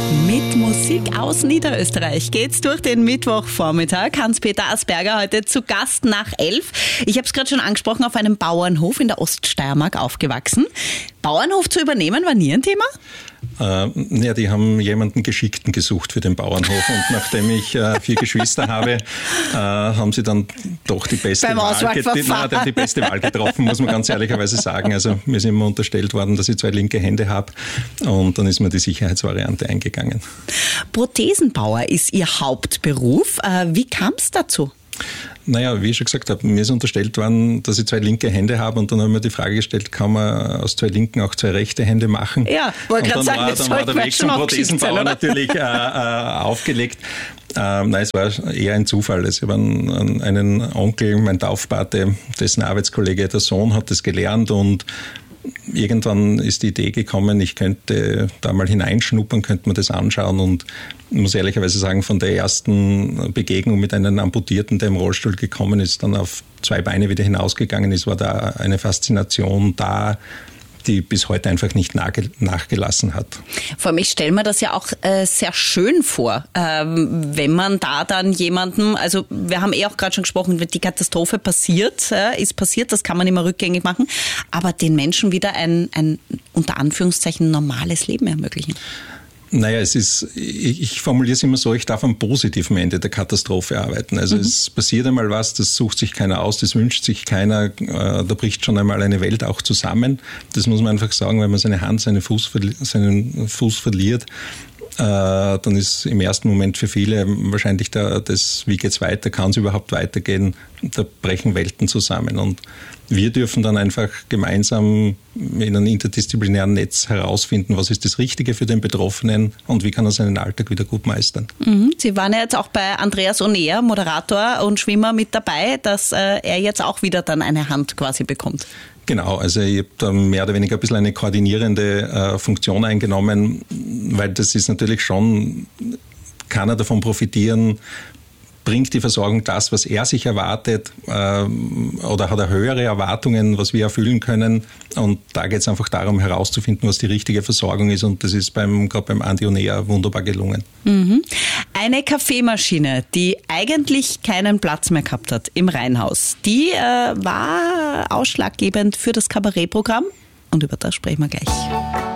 Mit Musik aus Niederösterreich geht's durch den Mittwochvormittag. Hans-Peter Asperger heute zu Gast nach 11. Ich habe es gerade schon angesprochen, auf einem Bauernhof in der Oststeiermark aufgewachsen. Bauernhof zu übernehmen war nie ein Thema? Ja, die haben jemanden Geschickten gesucht für den Bauernhof und nachdem ich 4 Geschwister habe, haben sie dann doch die beste Wahl getroffen, muss man ganz ehrlicherweise sagen. Also mir ist immer unterstellt worden, dass ich 2 linke Hände habe und dann ist mir die Sicherheitsvariante eingegangen. Prothesenbauer ist Ihr Hauptberuf. Wie kam es dazu? Naja, wie ich schon gesagt habe, mir ist unterstellt worden, dass ich 2 linke Hände habe und dann habe ich mir die Frage gestellt, kann man aus 2 linken auch 2 rechte Hände machen? Ja, wollte gerade sagen, dann war der Weg zum Prothesenbauer natürlich aufgelegt. Nein, es war eher ein Zufall. Ich habe einen Onkel, mein Taufpate, dessen Arbeitskollege, der Sohn, hat das gelernt und irgendwann ist die Idee gekommen, ich könnte da mal hineinschnuppern, könnte man das anschauen und ich muss ehrlicherweise sagen, von der ersten Begegnung mit einem Amputierten, der im Rollstuhl gekommen ist, dann auf 2 Beine wieder hinausgegangen ist, war da eine Faszination da, die bis heute einfach nicht nachgelassen hat. Vor allem, ich stelle mir das ja auch sehr schön vor, wenn man da dann jemandem, also wir haben auch gerade schon gesprochen, die Katastrophe ist passiert, das kann man immer rückgängig machen, aber den Menschen wieder ein unter Anführungszeichen normales Leben ermöglichen. Naja, ich formuliere es immer so, ich darf am positiven Ende der Katastrophe arbeiten. Also es passiert einmal was, das sucht sich keiner aus, das wünscht sich keiner, da bricht schon einmal eine Welt auch zusammen. Das muss man einfach sagen, wenn man seine Hand, seinen Fuß verliert, dann ist im ersten Moment für viele wahrscheinlich wie geht's weiter, kann es überhaupt weitergehen, da brechen Welten zusammen und wir dürfen dann einfach gemeinsam in einem interdisziplinären Netz herausfinden, was ist das Richtige für den Betroffenen und wie kann er seinen Alltag wieder gut meistern. Sie waren ja jetzt auch bei Andreas Oneer, Moderator und Schwimmer, mit dabei, dass er jetzt auch wieder dann eine Hand quasi bekommt. Genau, also ich habe da mehr oder weniger ein bisschen eine koordinierende Funktion eingenommen, weil das ist natürlich schon, kann er davon profitieren, bringt die Versorgung das, was er sich erwartet oder hat er höhere Erwartungen, was wir erfüllen können und da geht es einfach darum herauszufinden, was die richtige Versorgung ist und das ist gerade beim Andi Oneer wunderbar gelungen. Eine Kaffeemaschine, die eigentlich keinen Platz mehr gehabt hat im Reihenhaus, die war ausschlaggebend für das Kabarettprogramm und über das sprechen wir gleich.